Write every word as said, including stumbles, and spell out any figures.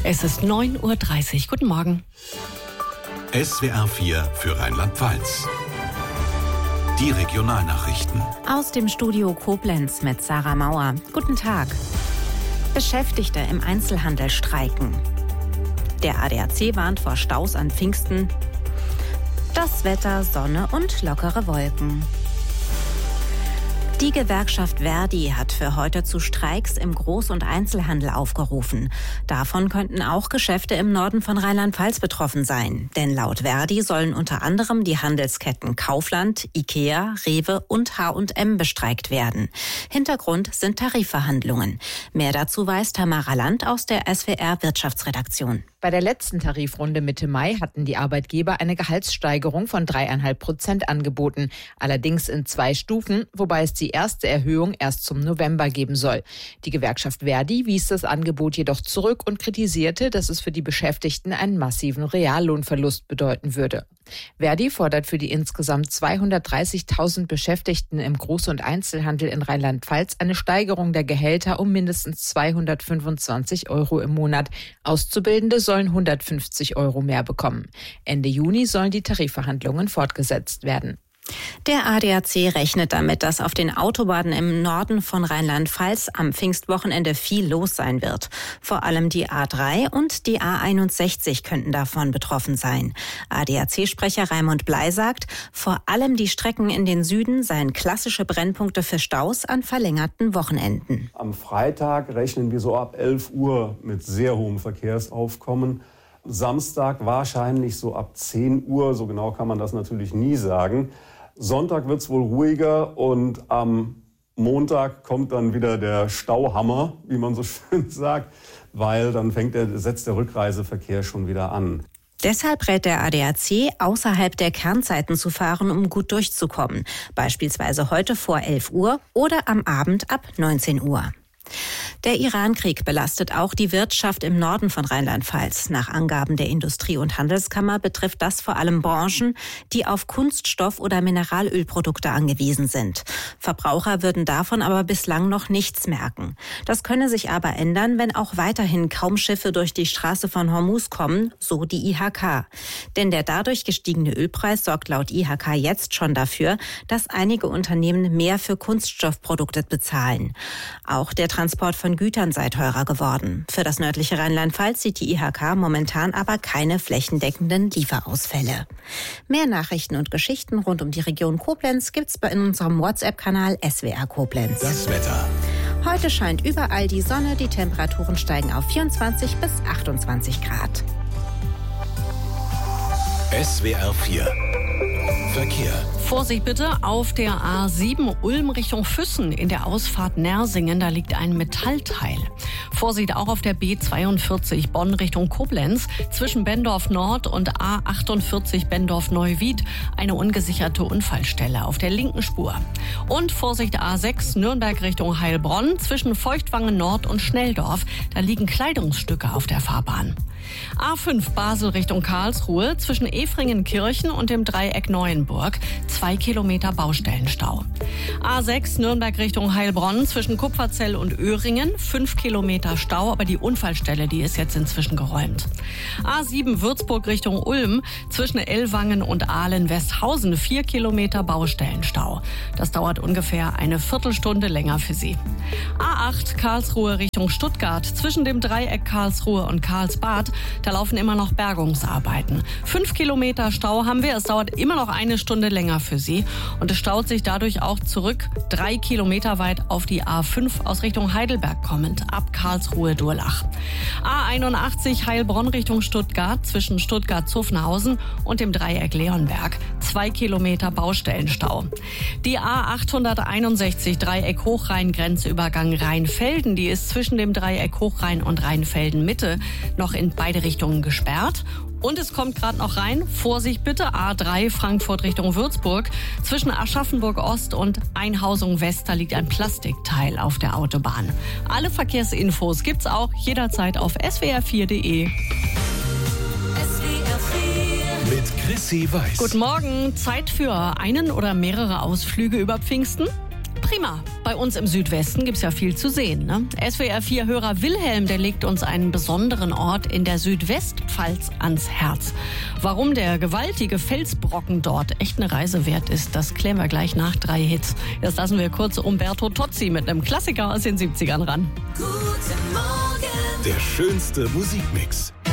Es ist neun Uhr dreißig. Guten Morgen. S W R vier für Rheinland-Pfalz. Die Regionalnachrichten. Aus dem Studio Koblenz mit Sarah Mauer. Guten Tag. Beschäftigte im Einzelhandel streiken. Der A D A C warnt vor Staus an Pfingsten. Das Wetter, Sonne und lockere Wolken. Die Gewerkschaft Verdi hat für heute zu Streiks im Groß- und Einzelhandel aufgerufen. Davon könnten auch Geschäfte im Norden von Rheinland-Pfalz betroffen sein. Denn laut Verdi sollen unter anderem die Handelsketten Kaufland, Ikea, Rewe und H und M bestreikt werden. Hintergrund sind Tarifverhandlungen. Mehr dazu weiß Tamara Land aus der S W R Wirtschaftsredaktion. Bei der letzten Tarifrunde Mitte Mai hatten die Arbeitgeber eine Gehaltssteigerung von dreieinhalb Prozent angeboten. Allerdings in zwei Stufen, wobei es die erste Erhöhung erst zum November geben soll. Die Gewerkschaft Verdi wies das Angebot jedoch zurück und kritisierte, dass es für die Beschäftigten einen massiven Reallohnverlust bedeuten würde. Verdi fordert für die insgesamt zweihundertdreißigtausend Beschäftigten im Groß- und Einzelhandel in Rheinland-Pfalz eine Steigerung der Gehälter um mindestens zweihundertfünfundzwanzig Euro im Monat. Auszubildende sollen hundertfünfzig Euro mehr bekommen. Ende Juni sollen die Tarifverhandlungen fortgesetzt werden. Der A D A C rechnet damit, dass auf den Autobahnen im Norden von Rheinland-Pfalz am Pfingstwochenende viel los sein wird. Vor allem die A drei und die A einundsechzig könnten davon betroffen sein. A D A C-Sprecher Raimund Bley sagt, vor allem die Strecken in den Süden seien klassische Brennpunkte für Staus an verlängerten Wochenenden. Am Freitag rechnen wir so ab elf Uhr mit sehr hohem Verkehrsaufkommen. Samstag wahrscheinlich so ab zehn Uhr, so genau kann man das natürlich nie sagen. Sonntag wird es wohl ruhiger und am Montag kommt dann wieder der Stauhammer, wie man so schön sagt, weil dann fängt der, setzt der Rückreiseverkehr schon wieder an. Deshalb rät der A D A C, außerhalb der Kernzeiten zu fahren, um gut durchzukommen. Beispielsweise heute vor elf Uhr oder am Abend ab neunzehn Uhr. Der Iran-Krieg belastet auch die Wirtschaft im Norden von Rheinland-Pfalz. Nach Angaben der Industrie- und Handelskammer betrifft das vor allem Branchen, die auf Kunststoff- oder Mineralölprodukte angewiesen sind. Verbraucher würden davon aber bislang noch nichts merken. Das könne sich aber ändern, wenn auch weiterhin kaum Schiffe durch die Straße von Hormuz kommen, so die I H K. Denn der dadurch gestiegene Ölpreis sorgt laut I H K jetzt schon dafür, dass einige Unternehmen mehr für Kunststoffprodukte bezahlen. Auch der Transport von Gütern sei teurer geworden. Für das nördliche Rheinland-Pfalz sieht die I H K momentan aber keine flächendeckenden Lieferausfälle. Mehr Nachrichten und Geschichten rund um die Region Koblenz gibt's bei in unserem WhatsApp-Kanal S W R Koblenz. Das Wetter. Heute scheint überall die Sonne, die Temperaturen steigen auf vierundzwanzig bis achtundzwanzig Grad. S W R vier. Verkehr. Vorsicht bitte auf der A sieben Ulm Richtung Füssen in der Ausfahrt Nersingen, da liegt ein Metallteil. Vorsicht auch auf der B zweiundvierzig Bonn Richtung Koblenz zwischen Benndorf Nord und A achtundvierzig Benndorf Neuwied eine ungesicherte Unfallstelle auf der linken Spur. Und Vorsicht A sechs Nürnberg Richtung Heilbronn zwischen Feuchtwangen Nord und Schnelldorf, da liegen Kleidungsstücke auf der Fahrbahn. A fünf Basel Richtung Karlsruhe zwischen Efringenkirchen und dem Dreieck Neuenburg, zwei Kilometer Baustellenstau. A sechs Nürnberg Richtung Heilbronn zwischen Kupferzell und Öhringen, fünf Kilometer Stau, aber die Unfallstelle, die ist jetzt inzwischen geräumt. A sieben Würzburg Richtung Ulm zwischen Ellwangen und Ahlen-Westhausen, vier Kilometer Baustellenstau. Das dauert ungefähr eine Viertelstunde länger für Sie. A acht Karlsruhe Richtung Stuttgart zwischen dem Dreieck Karlsruhe und Karlsbad, da laufen immer noch Bergungsarbeiten. Fünf Kilometer Stau haben wir. Es dauert immer noch eine Stunde länger für Sie. Und es staut sich dadurch auch zurück, drei Kilometer weit auf die A fünf aus Richtung Heidelberg kommend, ab Karlsruhe-Durlach. A einundachtzig Heilbronn Richtung Stuttgart zwischen Stuttgart-Zuffenhausen und dem Dreieck Leonberg. Zwei Kilometer Baustellenstau. Die A achthunderteinundsechzig Dreieck Hochrhein-Grenzübergang Rheinfelden, die ist zwischen dem Dreieck Hochrhein und Rheinfelden-Mitte noch in beide Richtungen gesperrt. Und es kommt gerade noch rein, Vorsicht bitte, A drei Frankfurt Richtung Würzburg. Zwischen Aschaffenburg Ost und Einhausung West, da liegt ein Plastikteil auf der Autobahn. Alle Verkehrsinfos gibt's auch jederzeit auf S W R vier Punkt de. Mit Chrissy Weiß. Guten Morgen, Zeit für einen oder mehrere Ausflüge über Pfingsten. Prima. Bei uns im Südwesten gibt's ja viel zu sehen. Ne? S W R vier Hörer Wilhelm, der legt uns einen besonderen Ort in der Südwestpfalz ans Herz. Warum der gewaltige Felsbrocken dort echt eine Reise wert ist, das klären wir gleich nach drei Hits. Jetzt lassen wir kurz Umberto Tozzi mit einem Klassiker aus den siebzigern ran. Guten Morgen. Der schönste Musikmix.